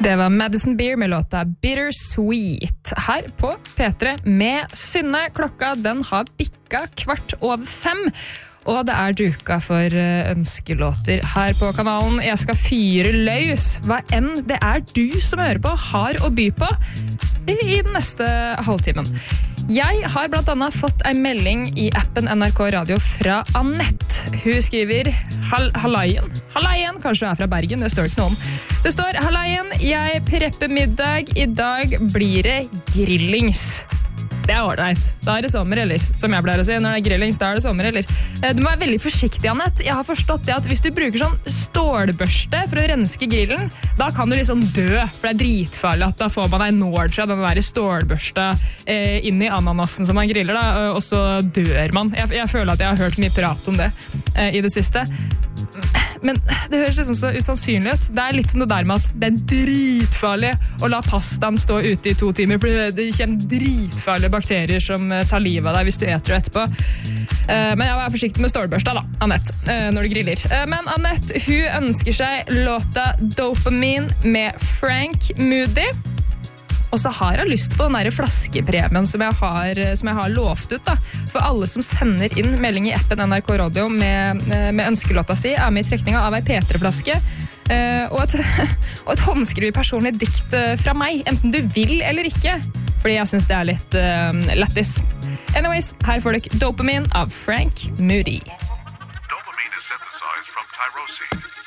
Det var Madison Beer med låta Bittersweet her på P3 med Synne. Klokka den har bikka 4:15, og det er duka for ønskelåter her på kanalen. Jeg skal fyre løs hva enn det er du som hører på har å by på i den neste halvtimen. Jeg har blant annet fått en melding i appen NRK Radio fra Annette. Hun skriver Hallaien, kanskje du er fra Bergen, det står ikke noe om. Det står, Hallaien, jeg prepper middag, i dag blir det grillings. Det er ordentlig. Da er det sommer, eller? Som jeg pleier å si, når det er grillings, da er det sommer, eller? Du må være veldig forsiktig, Annette. Jeg har forstått det at hvis du bruker sånn stålbørste for å renske grillen, da kan du liksom dø, for det er dritfarlig at da får man en nål fra den der stålbørsta inn i ananasen som man griller, da, og så dør man. Jeg føler at jeg har hørt mye prat om det i det siste. Men det høres liksom så usannsynlig ut. Det er litt som det der med at det er dritfarlig å la pastaen stå ute i 2 timer, for det kommer dritfarlige bakterier som tar livet av deg hvis du eter det etterpå. Men jeg var forsiktig med stålbørsta da, Annette, når du griller. Men Annette, hun ønsker seg låta Dopamine med Frank Moody. Og så har jeg lyst på den der flaskepremien som jeg har lovt ut da. For alle som sender inn melding i appen NRK Radio med ønskelåta si, er med i trekninga av ei P3-flaske. Og et håndskrivet personlig dikt fra meg, enten du vil eller ikke. Fordi jeg synes det er litt lættis. Anyways, her får dere Dopamine av Frank Moody. Dopamine is synthesized from tyrosine.